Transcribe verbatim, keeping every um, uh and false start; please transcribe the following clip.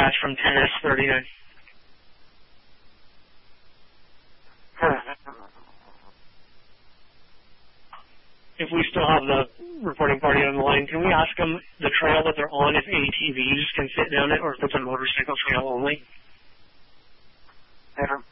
That's from ten S thirty-nine. If we still have the reporting party on the line, can we ask them the trail that they're on if A T Vs can fit down it or if it's a motorcycle trail only? Never.